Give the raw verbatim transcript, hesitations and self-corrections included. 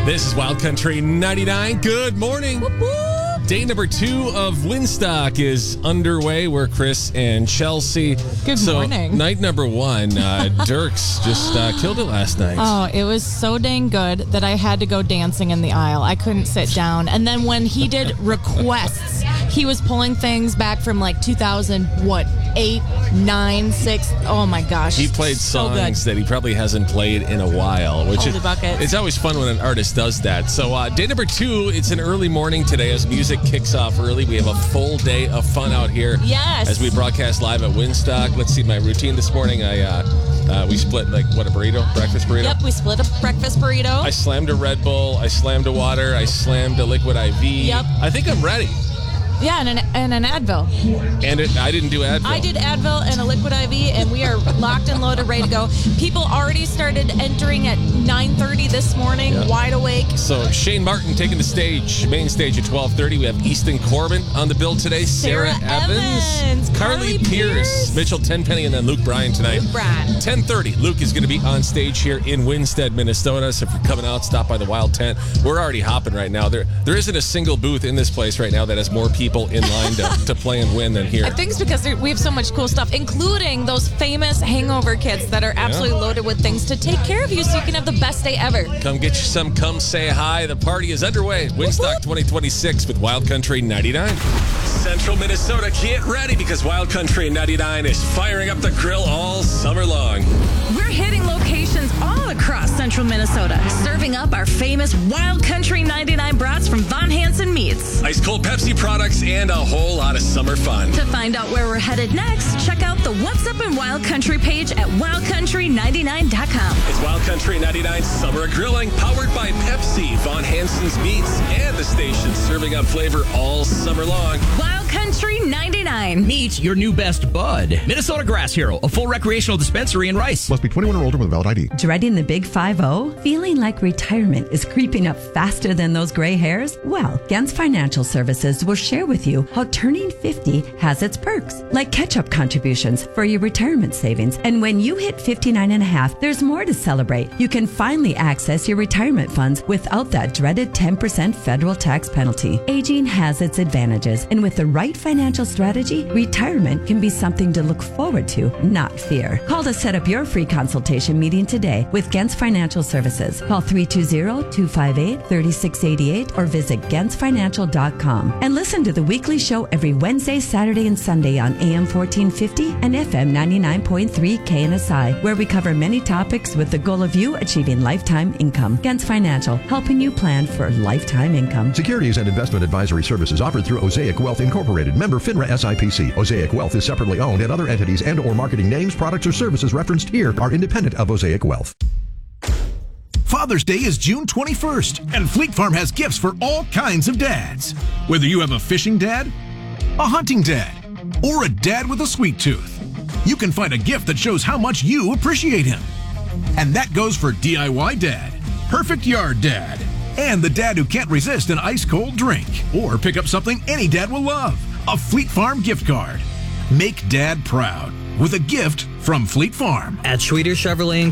This is Wild Country ninety-nine. Good morning. Whoop, whoop. Day number two of Winstock is underway. We're Chris and Chelsea. Good so, morning. Night number one, uh, Dirks just uh, killed it last night. Oh, it was so dang good that I had to go dancing in the aisle. I couldn't sit down. And then when he did requests, he was pulling things back from like two thousand, what, eight, nine, six. Oh my gosh. He played so songs good. that he probably hasn't played in a while, which Holy is buckets. It's always fun when an artist does that. So uh, day number two, it's an early morning today as music kicks off early. We have a full day of fun out here. Yes. As we broadcast live at Winstock. Let's see my routine this morning. I uh, uh, we split like what a burrito, breakfast burrito. Yep, we split a breakfast burrito. I slammed a Red Bull. I slammed a water. I slammed a liquid I V. Yep. I think I'm ready. Yeah, and an, and an Advil. And it, I didn't do Advil. I did Advil and a liquid I V, and we are locked and loaded, ready to go. People already started entering at nine thirty this morning, Yeah. wide awake. So Shane Martin taking the stage, main stage at twelve thirty. We have Easton Corbin on the bill today. Sarah, Sarah Evans, Carly, Carly Pierce, Pierce. Mitchell Tenpenny, and then Luke Bryan tonight. Luke Bryan. ten thirty, Luke is going to be on stage here in Winstead, Minnesota. So if you're coming out, stop by the Wild Tent. We're already hopping right now. There, there isn't a single booth in this place right now that has more people in line to, to play and win than here. I think it's because there- we have so much cool stuff, including those famous hangover kits that are absolutely loaded with things to take care of you so you can have the best day ever. Come get you some, come say hi. The party is underway. Winstock twenty twenty-six with Wild Country ninety-nine. Central Minnesota, get ready because Wild Country ninety-nine is firing up the grill all summer long. We're hitting locations all across central Minnesota, serving up our famous Wild Country ninety-nine brats from Von Hansen Meats. Ice cold Pepsi products and a whole lot of summer fun. To find out where we're headed next, check out the What's Up in Wild Country page at wild country ninety-nine dot com. It's Wild Country ninety-nine Summer Grilling, powered by Pepsi, Von Hansen's Meats, and the station serving up flavor all summer long. Wild Country ninety-nine. Meet your new best bud. Minnesota Grass Hero, a full recreational dispensary in Rice. Must be twenty-one or older with a valid I D. Dreading the big five oh? Feeling like retirement is creeping up faster than those gray hairs? Well, Gens Financial Services will share with you how turning fifty has its perks, like catch-up contributions for your retirement savings. And when you hit fifty-nine and a half, there's more to celebrate. You can finally access your retirement funds without that dreaded ten percent federal tax penalty. Aging has its advantages, and with the right financial strategy, retirement can be something to look forward to, not fear. Call to set up your free consultation meeting today with Gens Financial Services. Call three two zero, two five eight, three six eight eight or visit gens financial dot com. And listen to the weekly show every Wednesday, Saturday, and Sunday on A M fourteen fifty and F M ninety-nine point three K N S I, where we cover many topics with the goal of you achieving lifetime income. Gens Financial, helping you plan for lifetime income. Securities and investment advisory services offered through Osaic Wealth Incorporated. Member FINRA S I P C. Osaic Wealth is separately owned, and other entities and or marketing names, products, or services referenced here are independent of Osaic Wealth. Father's Day is June twenty-first, and Fleet Farm has gifts for all kinds of dads. Whether you have a fishing dad, a hunting dad, or a dad with a sweet tooth, you can find a gift that shows how much you appreciate him. And that goes for D I Y dad, perfect yard dad, and the dad who can't resist an ice-cold drink. Or pick up something any dad will love, a Fleet Farm gift card. Make dad proud with a gift from Fleet Farm. At Schweeder Chevrolet